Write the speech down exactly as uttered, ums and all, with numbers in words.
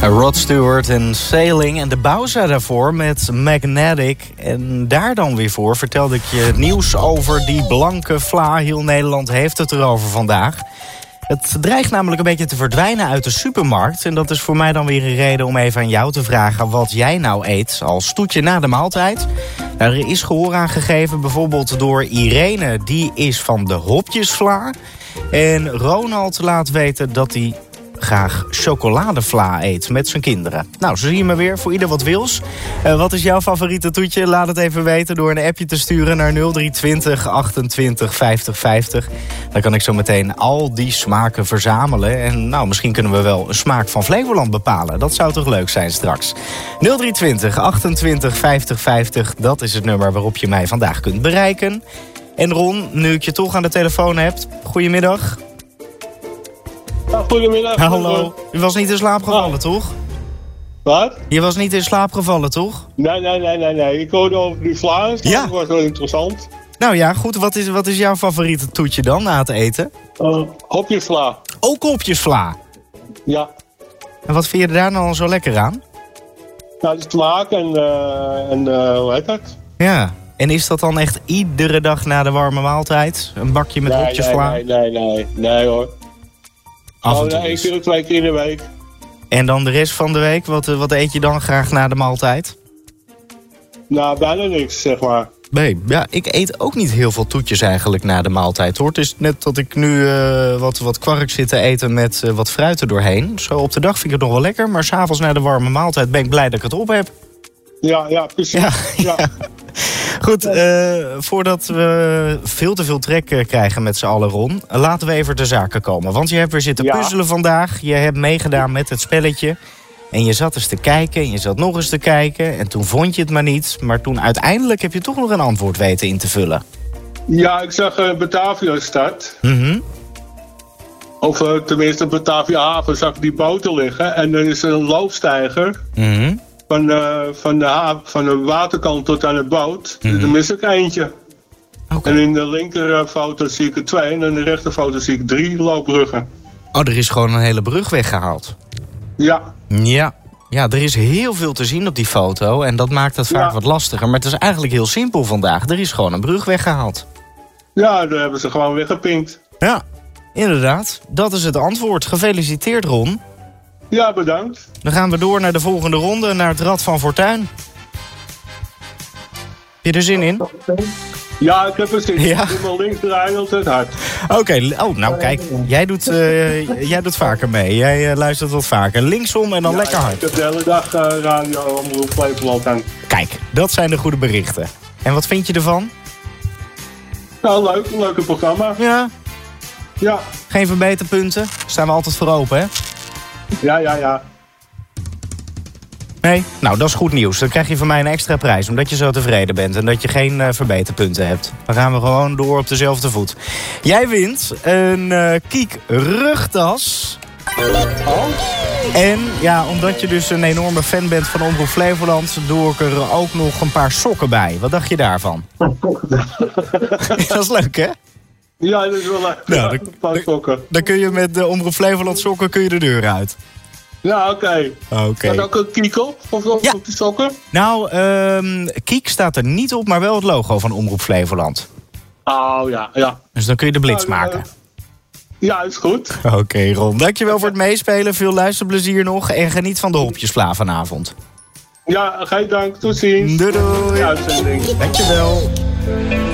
Rod Stewart en Sailing en de Bowza daarvoor met Magnetic. En daar dan weer voor vertelde ik je het nieuws over die blanke vla. Heel Nederland heeft het erover vandaag. Het dreigt namelijk een beetje te verdwijnen uit de supermarkt. En dat is voor mij dan weer een reden om even aan jou te vragen wat jij nou eet als toetje na de maaltijd. Nou, er is gehoor aan gegeven, bijvoorbeeld door Irene, die is van de hopjesvla. En Ronald laat weten dat hij graag chocoladevla eet met zijn kinderen. Nou, zo zie je me weer, voor ieder wat wils. Uh, wat is jouw favoriete toetje? Laat het even weten door een appje te sturen naar nul drie twintig achtentwintig vijftig vijftig. Dan kan ik zo meteen al die smaken verzamelen. En nou, misschien kunnen we wel een smaak van Flevoland bepalen. Dat zou toch leuk zijn straks. nul drie twintig achtentwintig vijftig vijftig, dat is het nummer waarop je mij vandaag kunt bereiken. En Ron, nu ik je toch aan de telefoon heb, goedemiddag. Ja, goedemiddag. Hallo. Je was niet in slaap gevallen, ah. toch? Wat? Je was niet in slaap gevallen, toch? Nee, nee, nee, nee, nee. Ik hoorde over die vlaas. Ja. Dat was wel interessant. Nou ja, goed. Wat is, wat is jouw favoriete toetje dan na het eten? Uh, hopjesvla. Ook hopjesvla? Ja. En wat vind je daar dan zo lekker aan? Nou, de smaak en, uh, en uh, hoe heet dat? Ja. En is dat dan echt iedere dag na de warme maaltijd? Een bakje met nee, hopjesvla? Nee, nee, nee, nee. Nee hoor. Af en toe oh, één keer of twee keer in de week. En dan de rest van de week? Wat, wat eet je dan graag na de maaltijd? Nou, bijna niks, zeg maar. Nee, ja, ik eet ook niet heel veel toetjes eigenlijk na de maaltijd, hoor. Het is net dat ik nu uh, wat, wat kwark zit te eten met uh, wat fruit er doorheen. Zo op de dag vind ik het nog wel lekker, maar 's avonds na de warme maaltijd ben ik blij dat ik het op heb. Ja, ja, precies. Ja, ja. ja. Goed, uh, voordat we veel te veel trek uh, krijgen met z'n allen, Ron, laten we even ter zake komen. Want je hebt weer zitten ja. puzzelen vandaag. Je hebt meegedaan met het spelletje. En je zat eens te kijken en je zat nog eens te kijken. En toen vond je het maar niet. Maar toen uiteindelijk heb je toch nog een antwoord weten in te vullen. Ja, ik zag uh, Batavia-stad. Mm-hmm. Of uh, tenminste Batavia haven zag ik die boten liggen. En er is een loopsteiger. Mm-hmm. Van de, van, de haven, van de waterkant tot aan de boot. Mm-hmm. Er mis ik eentje. Okay. En in de linkerfoto zie ik er twee. En in de rechterfoto zie ik drie loopbruggen. Oh, er is gewoon een hele brug weggehaald. Ja. Ja. Ja, er is heel veel te zien op die foto. En dat maakt het vaak ja. wat lastiger. Maar het is eigenlijk heel simpel vandaag. Er is gewoon een brug weggehaald. Ja, daar hebben ze gewoon weggepinkt. Ja, inderdaad. Dat is het antwoord. Gefeliciteerd, Ron. Ja, bedankt. Dan gaan we door naar de volgende ronde, naar het Rad van Fortuin. Heb je er zin in? Ja, ik heb er zin in. Ja. Ik doe maar links draaien altijd hard. Oké, okay. Oh, nou kijk, jij doet, uh, jij doet vaker mee. Jij uh, luistert wat vaker. Linksom en dan ja, lekker hard. Ik heb de hele dag uh, radio Omroep Flevoland aan. Kijk, dat zijn de goede berichten. En wat vind je ervan? Nou, leuk. Een leuke programma. Ja. Ja. Geen verbeterpunten? Staan we altijd voor open, hè? Ja, ja, ja. Nee? Nou, dat is goed nieuws. Dan krijg je van mij een extra prijs, omdat je zo tevreden bent en dat je geen uh, verbeterpunten hebt. Dan gaan we gewoon door op dezelfde voet. Jij wint een uh, Kiek rugtas. Oh. En ja, omdat je dus een enorme fan bent van Omroep Flevoland, doe ik er ook nog een paar sokken bij. Wat dacht je daarvan? Dat is leuk, hè? Ja, dat is wel leuk. Nou, een paar sokken. Dan kun je met de Omroep Flevoland sokken kun je de deur uit. Ja, oké. Okay. Oké. Okay. Staat ook een Kiek op? Of op, ja. op die sokken? Nou, um, Kiek staat er niet op, maar wel het logo van Omroep Flevoland. Oh, ja, ja. Dus dan kun je de blitz nou, maken. Uh, ja, is goed. Oké, okay, Ron. Dankjewel voor het meespelen. Veel luisterplezier nog. En geniet van de hopjesvla vanavond. Ja, geen dank. Tot ziens. Doei doei. Uitzending. Dankjewel.